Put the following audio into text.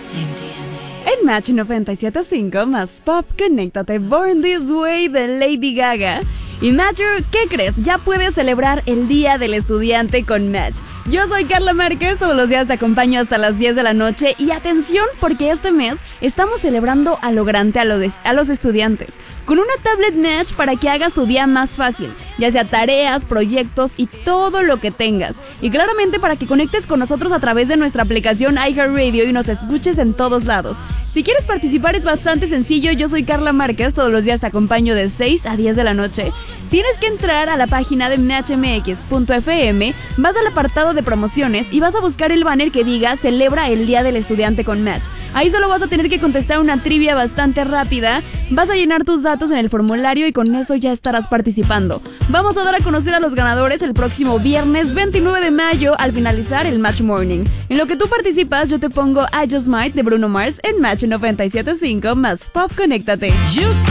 En Match 97.5 más pop, conéctate Born This Way de Lady Gaga. Y Matcher, ¿qué crees? Ya puedes celebrar el Día del Estudiante con Match. Yo soy Carla Márquez, todos los días te acompaño hasta las 10 de la noche. Y atención, porque este mes estamos celebrando a lo grande a los estudiantes, con una tablet Match para que hagas tu día más fácil, ya sea tareas, proyectos y todo lo que tengas. Y claramente para que conectes con nosotros a través de nuestra aplicación iHeartRadio y nos escuches en todos lados. Si quieres participar es bastante sencillo, yo soy Carla Márquez, todos los días te acompaño de 6 a 10 de la noche. Tienes que entrar a la página de matchmx.fm, vas al apartado de promociones y vas a buscar el banner que diga Celebra el Día del Estudiante con Match. Ahí solo vas a tener que contestar una trivia bastante rápida, vas a llenar tus datos en el formulario y con eso ya estarás participando. Vamos a dar a conocer a los ganadores el próximo viernes 29 de mayo al finalizar el Match Morning. En lo que tú participas yo te pongo I Just Might de Bruno Mars en Match 97.5 más Pop Conéctate.